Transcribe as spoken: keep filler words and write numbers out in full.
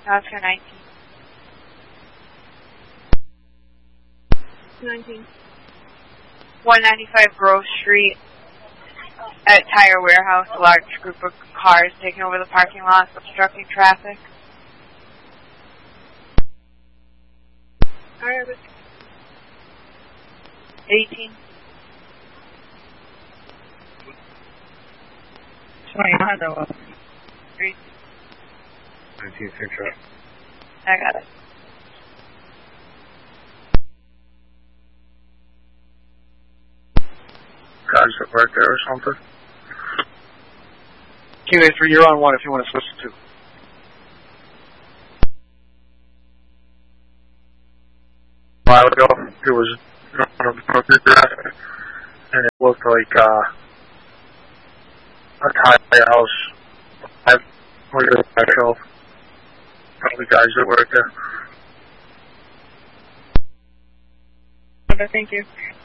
Oscar nineteen. nineteen. one ninety-five Grove Street. At Tire Warehouse, a large group of cars taking over the parking lot, obstructing traffic. Alright. eighteen. twenty-nine. Three. nineteen, same shot. I got it. Guys right there or something. Q A three, you're on one if you want to switch to two. A while ago, it was and it looked like uh, a tire house. I've looked at myself. Probably guys that work there. Okay, thank you.